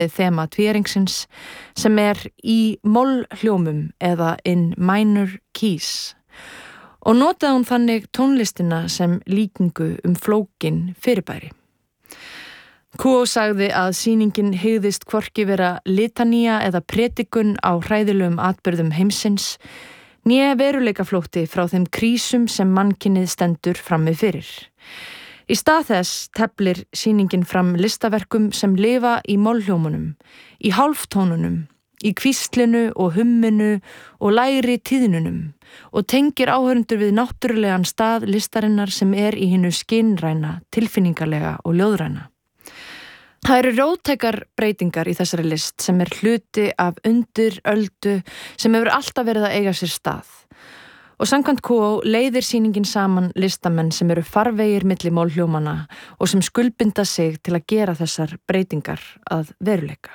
þema tvíæringsins sem í mollhljómum eða in minor keys og notaði hún þannig tónlistina sem líkingu flókin fyrirbæri. Kuo sagði að sýningin hygðist hvorki vera litanía eða predikun á hræðilegum atburðum heimsins, né veruleikaflótti frá þeim krísum sem mannkynið stendur frammi fyrir. Í stað þess teflir sýningin fram listaverkum sem lifa í mollhljómunum, í hálftónunum, í hvíslinu og humminu og lægri tíðnunum og tengir áhorfendur við náttúrulegan stað listarinnar sem í hinu skynræna, tilfinningarlega og ljóðræna. Það eru róttækar breytingar í þessari list sem hluti af undiröldu sem hefur alltaf verið að eiga sér stað. Og samkvæmt Kuo leiðir sýningin saman listamenn sem eru farvegir milli mollhljómana og sem skuldbinda sig til að gera þessar breytingar að veruleika.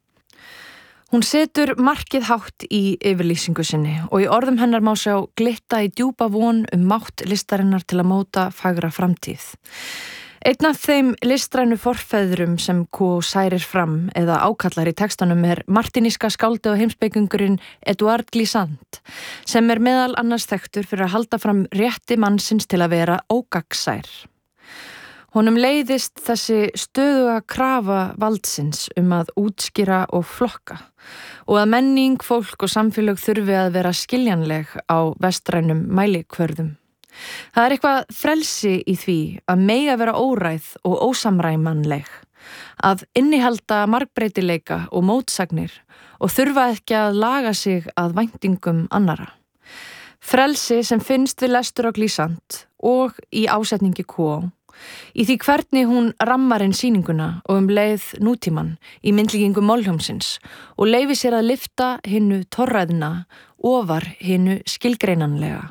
Hún setur markið hátt í yfirlýsingu sinni og í orðum hennar má sjá glitta í djúpa von mátt listarinnar til að móta fagra framtíð. Einn af þeim listrænu forfeðrum sem Kuo særir fram eða ákallar í textanum martiníska skáldi og heimspekingurinn Édouard Glissant, sem meðal annars þekktur fyrir að halda fram rétti mannsins til að vera ógagnsær. Honum leiðist þessi stöðuga krafa valdsins að útskýra og flokka og að menning, fólk og samfélög þurfi að vera skiljanleg á vestrænum mælikvörðum. Það eitthvað frelsi í því að mega vera óræð og ósamræmanleg, að innihalda margbreytileika og mótsagnir og þurfa ekki að laga sig að væntingum annara. Frelsi sem finnst við lestur á Glissant og í ásetningi Kuo, í því hvernig hún rammar inn sýninguna og leið nútíman í myndlíkingu mollhljómsins og leyfi sér að lyfta hinu torræðna ofar hinu skilgreinanlega.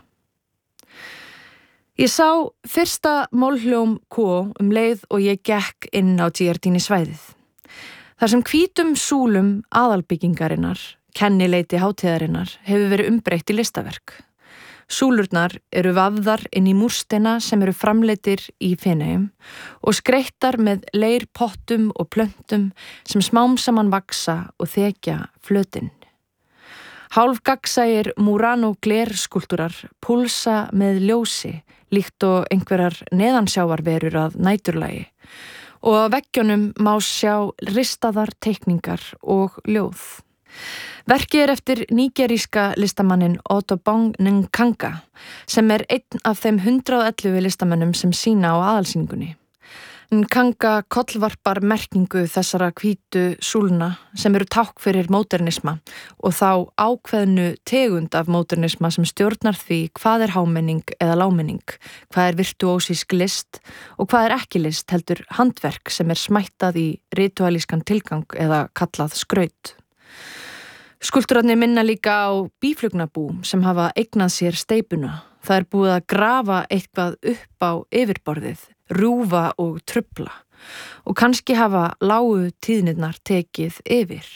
Ég sá fyrsta mollhljóm Kuo leið og ég gekk inn á Giardini svæðið. Þar sem hvítum súlum aðalbyggingarinnar, kennileiti hátíðarinnar, hefur verið umbreytt í listaverk. Súlurnar eru vafðar inn í múrsteina sem eru framleiddir í Feneyjum og skreyttar með leirpottum og plöntum sem smám saman vaksa og þekja flötinn. Hálfgagnsægir Murano glerskúltúrar púlsa með ljósi líkt og einhverjar neðansjávarverur að næturlagi og á veggjunum má sjá ristaðar teikningar og ljóð. Verkið eftir nígeríska listamannin Otobong Nkanga sem einn af þeim 111 listamönnum sem sýna á aðalsýningunni. Nkanga kollvarpar merkingu þessara hvítu súlna sem eru tákn fyrir módernisma og þá ákveðnu tegund af módernisma sem stjórnar því hvað hámenning eða lágmenning, hvað virtuósísk list og hvað ekki list heldur handverk sem smættað í ritualískan tilgang eða kallað skraut. Skúlptúrarnir minna líka á býflugnabú sem hafa eignað sér steypuna. Það búið að grafa eitthvað upp á yfirborðið, rjúfa og trufla og kannski hafa lágu tíðnirnar tekið yfir.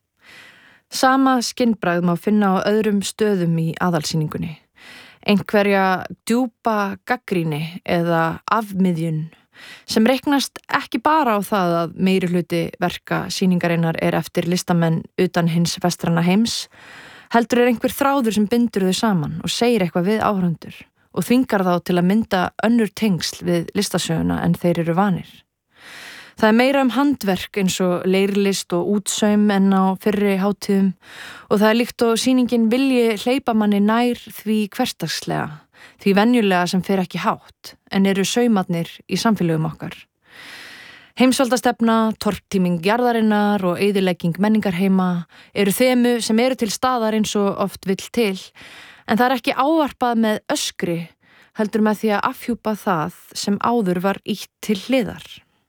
Sama skinnbragð má finna á öðrum stöðum í aðalsýningunni. Einhverja djúpa gagnrýni eða afmiðjun sem reiknast ekki bara á það að meirihluti verka sýningarinnar eftir listamenn utan hins vestræna heims, heldur einhver þráður sem bindur þau saman og segir eitthvað við áhorfendur og þvingar þá til að mynda önnur tengsl við listasöguna en þeir eru vanir. Það meira handverk eins og leirlist og útsaum en á fyrri hátíðum og það líkt og sýningin vilji hleypa manni nær því hversdagslega, því venjulega sem fer ekki hátt, en eru saumarnir í samfélögum okkar. Heimsvaldastefna, tortíming jarðarinnar og eyðilegging menningarheima eru þemu sem eru til staðar eins og oft vill til, en það ekki ávarpað með öskri, heldur með því að afhjúpa það sem áður var ýtt til hliðar.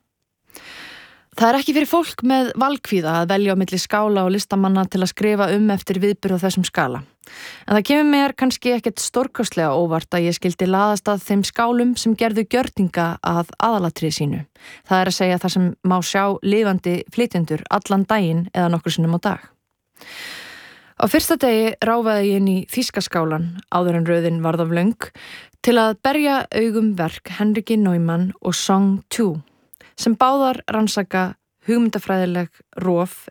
Það ekki fyrir fólk með valkvíða að velja á milli skála og listamanna til að skrifa eftir viðburð á þessum skala. En það kemur mér kannski ekkert stórkostlega óvart að ég skildi laðast að þeim skálum sem gerðu gjörninga að aðalatriði sínu. Það að segja það sem má sjá lifandi flytjendur allan daginn eða nokkur sinnum á dag. Á fyrsta degi ráfaði ég inn í þýska skálan, áður en röðin varð of löng, til að berja augum verk Henriki Neumann og Song Tu, sem báðar rannsaka hugmyndafræðileg rof